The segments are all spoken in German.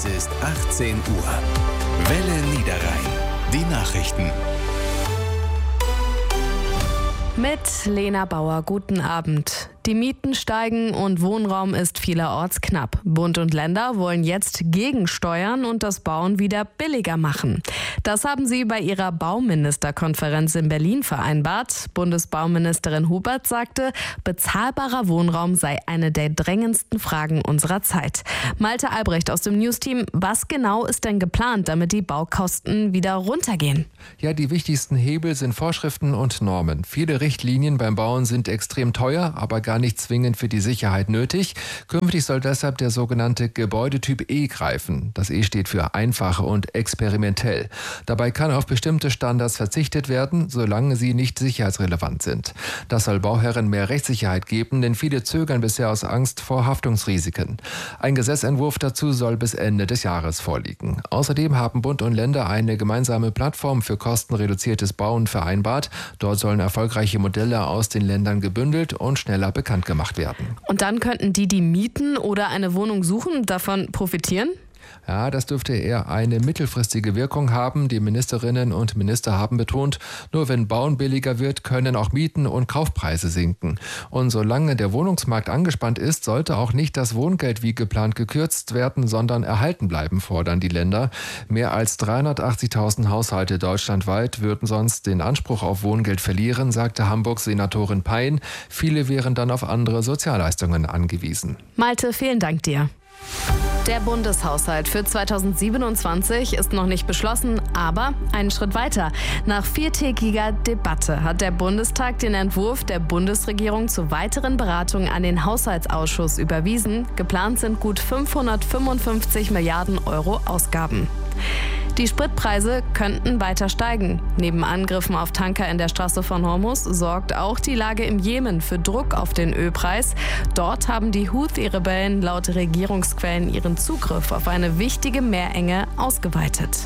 ist 18 Uhr. Welle Niederrhein. Die Nachrichten. Mit Lena Bauer, guten Abend. Die Mieten steigen und Wohnraum ist vielerorts knapp. Bund und Länder wollen jetzt gegensteuern und das Bauen wieder billiger machen. Das haben sie bei ihrer Bauministerkonferenz in Berlin vereinbart. Bundesbauministerin Hubert sagte, bezahlbarer Wohnraum sei eine der drängendsten Fragen unserer Zeit. Malte Albrecht aus dem Newsteam, was genau ist denn geplant, damit die Baukosten wieder runtergehen? Ja, die wichtigsten Hebel sind Vorschriften und Normen. Viele Richtlinien beim Bauen sind extrem teuer, aber gar nicht zwingend für die Sicherheit nötig. Künftig soll deshalb der sogenannte Gebäudetyp E greifen. Das E steht für einfach und experimentell. Dabei kann auf bestimmte Standards verzichtet werden, solange sie nicht sicherheitsrelevant sind. Das soll Bauherren mehr Rechtssicherheit geben, denn viele zögern bisher aus Angst vor Haftungsrisiken. Ein Gesetzentwurf dazu soll bis Ende des Jahres vorliegen. Außerdem haben Bund und Länder eine gemeinsame Plattform für kostenreduziertes Bauen vereinbart. Dort sollen erfolgreiche Modelle aus den Ländern gebündelt und schneller bekannt gemacht werden. Und dann könnten die mieten oder eine Wohnung suchen, davon profitieren? Ja, das dürfte eher eine mittelfristige Wirkung haben. Die Ministerinnen und Minister haben betont, nur wenn Bauen billiger wird, können auch Mieten und Kaufpreise sinken. Und solange der Wohnungsmarkt angespannt ist, sollte auch nicht das Wohngeld wie geplant gekürzt werden, sondern erhalten bleiben, fordern die Länder. Mehr als 380.000 Haushalte deutschlandweit würden sonst den Anspruch auf Wohngeld verlieren, sagte Hamburgs Senatorin Pein. Viele wären dann auf andere Sozialleistungen angewiesen. Malte, vielen Dank dir. Der Bundeshaushalt für 2027 ist noch nicht beschlossen, aber einen Schritt weiter. Nach viertägiger Debatte hat der Bundestag den Entwurf der Bundesregierung zu weiteren Beratungen an den Haushaltsausschuss überwiesen. Geplant sind gut 555 Milliarden Euro Ausgaben. Die Spritpreise könnten weiter steigen. Neben Angriffen auf Tanker in der Straße von Hormuz sorgt auch die Lage im Jemen für Druck auf den Ölpreis. Dort haben die Houthi-Rebellen laut Regierungsquellen ihren Zugriff auf eine wichtige Meerenge ausgeweitet.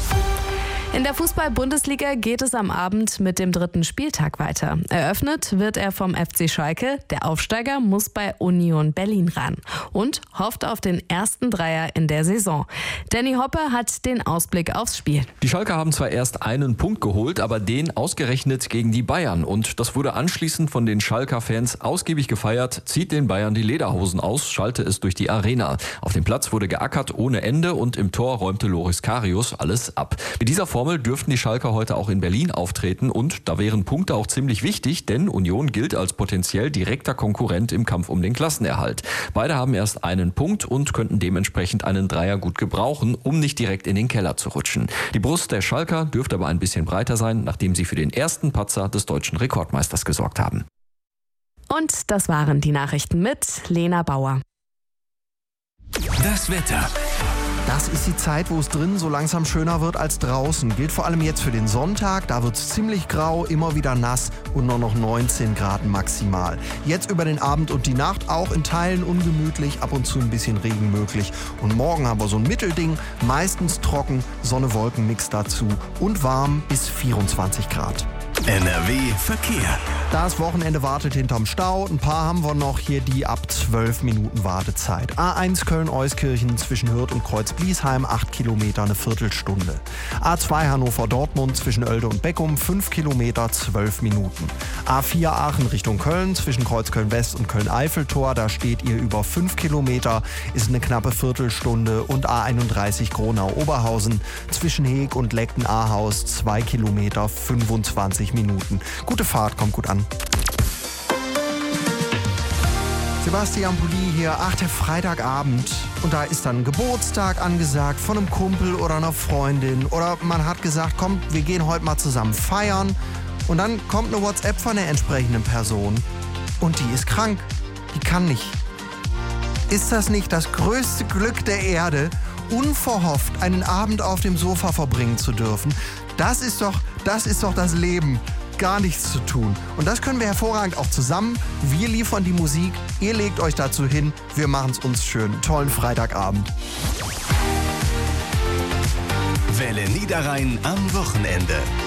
In der Fußball-Bundesliga geht es am Abend mit dem 3. Spieltag weiter. Eröffnet wird er vom FC Schalke. Der Aufsteiger muss bei Union Berlin ran und hofft auf den ersten Dreier in der Saison. Danny Hoppe hat den Ausblick aufs Spiel. Die Schalker haben zwar erst einen Punkt geholt, aber den ausgerechnet gegen die Bayern. Und das wurde anschließend von den Schalker-Fans ausgiebig gefeiert. Zieht den Bayern die Lederhosen aus, schallte es durch die Arena. Auf dem Platz wurde geackert ohne Ende und im Tor räumte Loris Karius alles ab. Mit dieser Formel dürften die Schalker heute auch in Berlin auftreten und da wären Punkte auch ziemlich wichtig, denn Union gilt als potenziell direkter Konkurrent im Kampf um den Klassenerhalt. Beide haben erst einen Punkt und könnten dementsprechend einen Dreier gut gebrauchen, um nicht direkt in den Keller zu rutschen. Die Brust der Schalker dürfte aber ein bisschen breiter sein, nachdem sie für den ersten Patzer des deutschen Rekordmeisters gesorgt haben. Und das waren die Nachrichten mit Lena Bauer. Das Wetter. Das ist die Zeit, wo es drinnen so langsam schöner wird als draußen. Gilt vor allem jetzt für den Sonntag. Da wird es ziemlich grau, immer wieder nass und nur noch 19 Grad maximal. Jetzt über den Abend und die Nacht auch in Teilen ungemütlich, ab und zu ein bisschen Regen möglich. Und morgen haben wir so ein Mittelding, meistens trocken, Sonne-Wolken-Mix dazu und warm bis 24 Grad. NRW Verkehr. Das Wochenende wartet hinterm Stau. Ein paar haben wir noch hier, die ab 12 Minuten Wartezeit. A1 Köln-Euskirchen zwischen Hürth und Kreuz-Bliesheim 8 Kilometer, eine Viertelstunde. A2 Hannover-Dortmund zwischen Oelde und Beckum 5 Kilometer, 12 Minuten. A4 Aachen Richtung Köln zwischen Kreuzköln-West und Köln-Eiffeltor, da steht ihr über 5 Kilometer, ist eine knappe Viertelstunde. Und A31 Gronau-Oberhausen zwischen Heeg und Leckten-Ahaus 2 Kilometer, 25 Minuten. Gute Fahrt, kommt gut an. Sebastian Bulli hier, der Freitagabend. Und da ist dann Geburtstag angesagt von einem Kumpel oder einer Freundin. Oder man hat gesagt, komm, wir gehen heute mal zusammen feiern. Und dann kommt eine WhatsApp von der entsprechenden Person. Und die ist krank. Die kann nicht. Ist das nicht das größte Glück der Erde, unverhofft einen Abend auf dem Sofa verbringen zu dürfen? Das ist doch das Leben. Gar nichts zu tun. Und das können wir hervorragend auch zusammen. Wir liefern die Musik, ihr legt euch dazu hin, wir machen es uns schön. Tollen Freitagabend. Welle Niederrhein am Wochenende.